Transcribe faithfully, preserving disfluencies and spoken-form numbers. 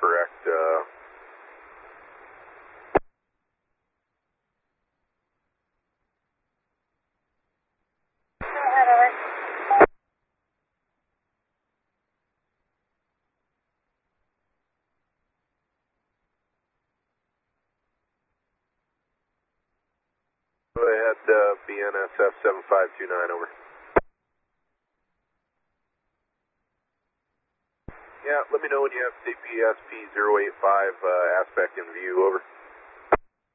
correct. Uh, Go ahead, uh, B N S F seven five two nine, over. Yeah, let me know when you have C P S P zero eight five uh, aspect in view, over.